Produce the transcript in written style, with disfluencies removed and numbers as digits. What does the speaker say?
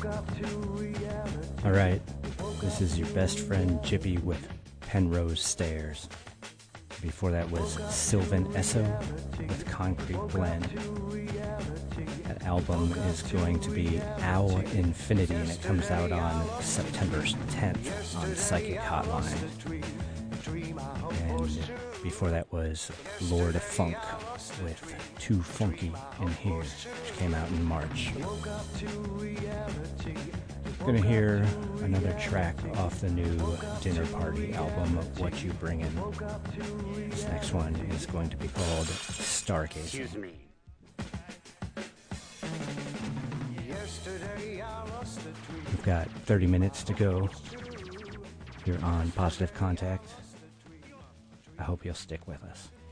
Alright, this is your best friend Jippy with Penrose Stairs. Before that was Sylvan Esso with Concrete Blend. That album is going to be Owl Infinity, and it comes out on September 10th on Psychic Hotline. And before that was Lord of Funk with Too Funky in Here, which came out in March. Gonna hear another track off the new Dinner Party album, What You Bringin'. This next one is going to be called Stargazing. Excuse me. We've got 30 minutes to go here on Positive Contact. I hope you'll stick with us.